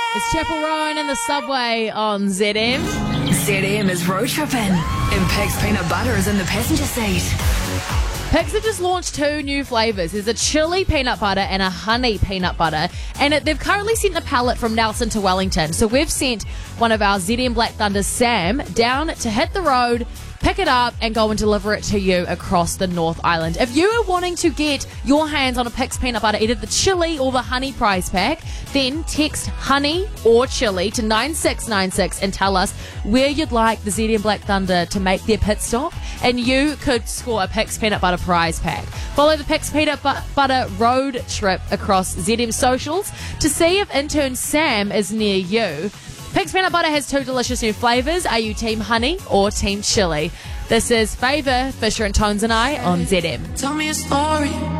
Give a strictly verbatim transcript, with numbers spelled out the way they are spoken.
It's Chapel Rowan in the subway on Z M. Z M is road tripping, and Pig's peanut butter is in the passenger seat. Pigs have just launched two new flavours. There's a chili peanut butter and a honey peanut butter. And it, they've currently sent a pallet from Nelson to Wellington. So we've sent one of our Z M Black Thunder, Sam, down to hit the road, pick it up and go and deliver it to you across the North Island. If you are wanting to get your hands on a Pig's peanut butter, either the chili or the honey prize pack, then text honey or chili to nine six nine six and tell us where you'd like the Z M Black Thunder to make their pit stop, and you could score a Pig's peanut butter prize pack. Follow the Pig's peanut butter road trip across Z M socials to see if intern Sam is near you. Pig's peanut butter has two delicious new flavours. Are you team honey or team chili? This is Favour, Fisher and Tones and I on Z M. Tell me a story.